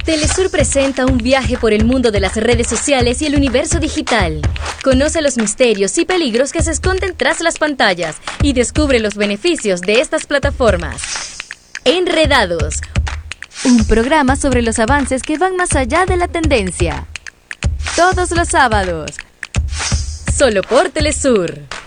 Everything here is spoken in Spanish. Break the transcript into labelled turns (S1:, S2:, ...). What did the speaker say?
S1: Telesur presenta un viaje por el mundo de las redes sociales y el universo digital. Conoce los misterios y peligros que se esconden tras las pantallas y descubre los beneficios de estas plataformas. Enredados, un programa sobre los avances que van más allá de la tendencia. Todos los sábados, solo por Telesur.